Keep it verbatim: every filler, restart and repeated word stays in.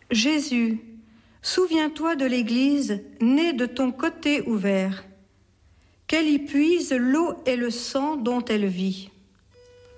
Jésus, souviens-toi de l'Église née de ton côté ouvert, qu'elle y puise l'eau et le sang dont elle vit.